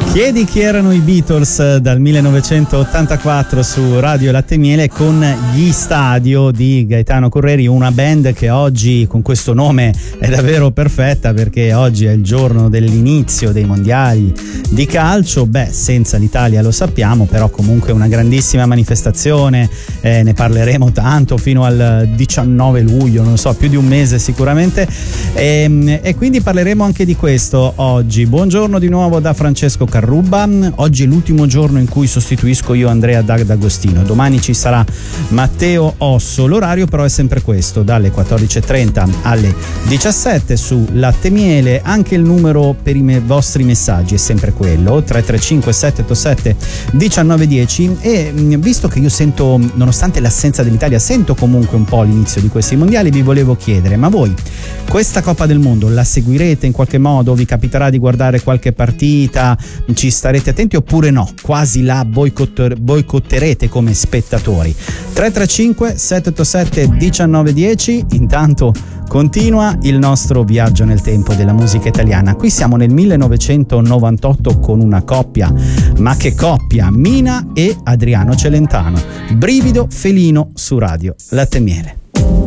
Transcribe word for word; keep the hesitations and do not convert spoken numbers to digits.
Chiedi chi erano i Beatles dal millenovecentottantaquattro su Radio Latte e Miele con Gli Stadio di Gaetano Correri, una band che oggi con questo nome è davvero perfetta perché oggi è il giorno dell'inizio dei mondiali di calcio. Beh, senza l'Italia lo sappiamo, però comunque una grandissima manifestazione, eh, ne parleremo tanto fino al diciannove luglio, non so, più di un mese sicuramente, e, e quindi parleremo anche di questo oggi. Buongiorno di nuovo da Francesco Carruba. Oggi è l'ultimo giorno in cui sostituisco io Andrea D'Agostino. Domani ci sarà Matteo Osso. L'orario però è sempre questo, dalle quattordici e trenta alle diciassette su Latte e Miele. Anche il numero per i me- vostri messaggi è sempre quello, tre tre cinque sette otto sette uno nove uno zero. E visto che io sento, nonostante l'assenza dell'Italia, sento comunque un po' l'inizio di questi mondiali, vi volevo chiedere: ma voi questa Coppa del Mondo la seguirete in qualche modo? Vi capiterà di guardare qualche partita? Ci starete attenti oppure no? Quasi la boicotter- boicotterete come spettatori? tre tre cinque sette otto sette uno nove uno zero. Intanto continua il nostro viaggio nel tempo della musica italiana. Qui siamo nel millenovecentonovantotto con una coppia, ma che coppia, Mina e Adriano Celentano. Brivido felino su Radio Latte e Miele.